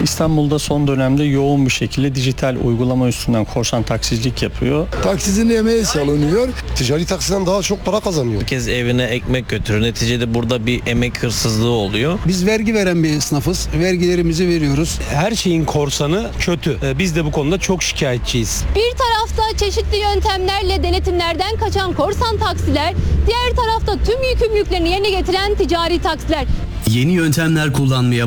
İstanbul'da son dönemde yoğun bir şekilde dijital uygulama üstünden korsan taksicilik yapıyor. Taksicinin emeği salınıyor. Ticari taksiden daha çok para kazanıyor. Herkes evine ekmek götürür. Neticede burada bir emek hırsızlığı oluyor. Biz vergi veren bir esnafız. Vergilerimizi veriyoruz. Her şeyin korsanı kötü. Biz de bu konuda çok şikayetçiyiz. Bir tarafta çeşitli yöntemlerle denetimlerden kaçan korsan taksiler, diğer tarafta tüm yükümlülüklerini yerine getiren ticari taksiler. Yeni yöntemler kullanmaya